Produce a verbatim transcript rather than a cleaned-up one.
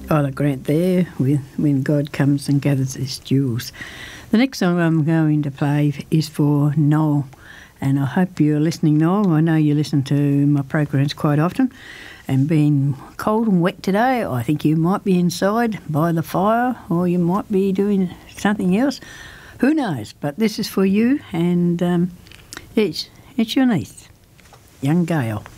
Isla Grant there with When God Comes and Gathers His Jewels. The next song I'm going to play is for Noel, and I hope you're listening, Noel. I know you listen to my programs quite often, and being cold and wet today, I think you might be inside by the fire, or you might be doing something else. Who knows? But this is for you, and um, it's, it's your niece, young Gail.